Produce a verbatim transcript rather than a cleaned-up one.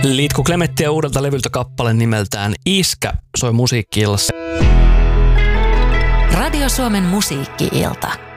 Liitku Klemettiä uudelta levyltä kappale nimeltään Iskä soi musiikki-illassa. Radio Suomen musiikki-ilta.